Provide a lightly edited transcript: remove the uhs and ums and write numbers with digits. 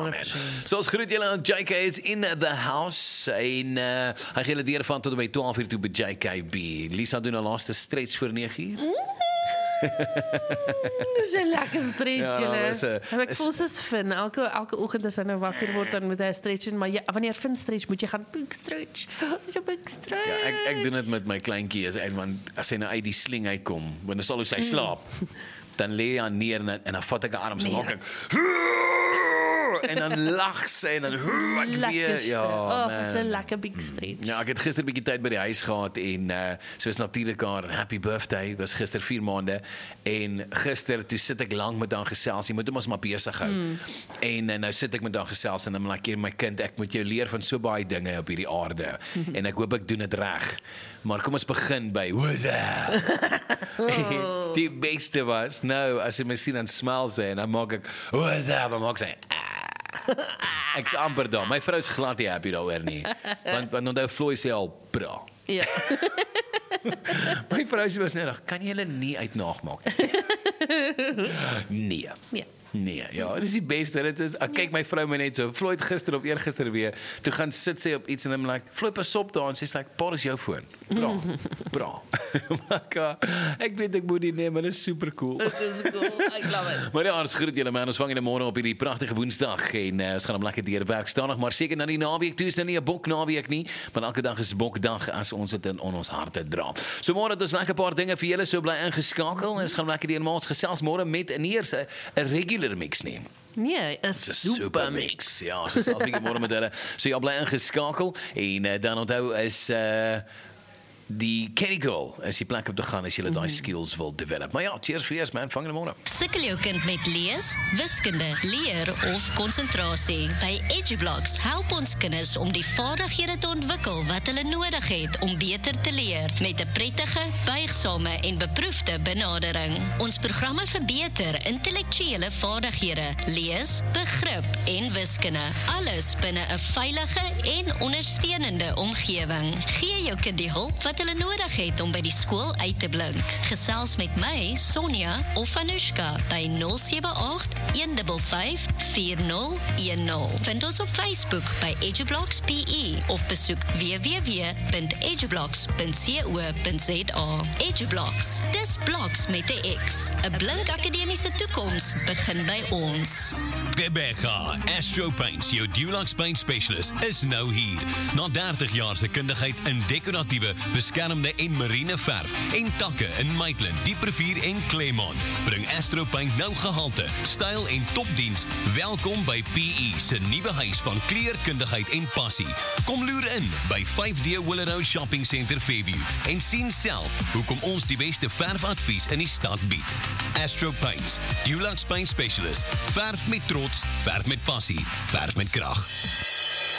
man. 100%. So ons groet julle, JK is in the house en hy gee julle deur van tot by 12 uur toe by JKB. Lisa doen 'n laaste stretch vir 9 uur. Dis 'n lekker stretch, Ja, julle. dis 'n- Ek voel soos Finn, elke oggend as hy nou wakker word, dan moet hy stretch, maar wanneer Finn stretch, moet jy gaan big stretch. Dis 'n big stretch. Ja, ek doen dit met my kleintjie as hy nou uit die sling uitkom, want dan sal hy sy slaap. Dan lê hy aan neer en dan vat ek 'n arm so maak ek en dan lag sy en dan ek weer ja, dis 'n man. lekker big stretch. Ja, ek het gister 'n bietjie tyd by die huis gehad en soos natuurlik haar happy birthday was gister 4 maande en gister toe sit ek lank met haar gesels. Jy moet hom ons maar besig hou. En nou sit ek met haar gesels en dan like my kind, ek moet jou leer van so baie dinge op hierdie aarde en ek hoop ek doen dit reg. Maar kom ons begin by what's up? Die beste was nou as jy my sien dan smile sy en dan maak ek what's up en maak sy ek's amper daar. My vrou is glad nie happy daaroor nie. Want onthou Floyd sê al bra. Ja. My vrou sê was net, kan jy hulle nie uitnaag maak nie? Nee. Ja. Nee, ja, dit is die beste. Dit is kyk my vrou my net so. Floyd gister op eergister weer. Toe gaan sit sy op iets en hom like, "Floyd, pas op daar." En sy's like, "Pa, is jou foon." Bra. Bra. Maar ek weet ek moet nie neem, maar dit is super cool. Dit is cool. I love it. Maar ja, ons groet julle man, ons vang julle môre op hierdie pragtige Woensdag en ons gaan hom lekker deur werk stadig, maar seker na die naweek toe is nou nie 'n boknaweek nie, want elke dag is bokdag as ons dit in ons harte dra. So môre het ons lekker 'n paar dinge vir julle, so bly ingeskakel en ons gaan lekker deur maats gesels môre met in eers 'n regular mix nie. Nee, 'n Dis 'n super mix. Ja, so sal ek môre met hulle. So ja, bly ingeskakel en dan onthou is die Kenny Girl is die plek op te gaan as jy daai skills wil develop. Maar ja, cheers vir eers man, vang hulle môre. Sukkel jou kind met lees, wiskunde, leer of konsentrasie? By EduBlocks help ons kinders om die vaardighede te ontwikkel wat hulle nodig het om beter te leer met 'n prettige, buigsame en beproefde benadering. Ons programme verbeter intellektuele vaardighede, lees, begrip en wiskunde. Alles binne 'n veilige en ondersteunende omgewing. Gee jou kind die hulp wat hulle nodig het om by die skool uit te blink. Gesels met my, Sonja of Anushka by 078 155 4010. Vind ons op Facebook by EduBlocks PE of besoek www.edublocks.co.za. EduBlocks, dis bloks met 'n X. 'n Blink akademiese toekoms begin by ons. Rebecca, Astro Paints, jou Dulux Paint Specialist, is nou hier. Na 30 jaar se kundigheid in dekoratiewe, beskermde en marine verf en takke in Maitland, Dieprivier en Claremont, bring Astro Paint nou gehalte, styl en topdiens. Welkom by PE se nuwe huis van kleurkundigheid en passie. Kom loer in by 5D Willow Shopping Centre Fairview en sien self hoekom ons die beste verfadvies in die stad bied. Astro Paints, Dulux Paint Specialist, verf met trots, verf met passie, verf met krag.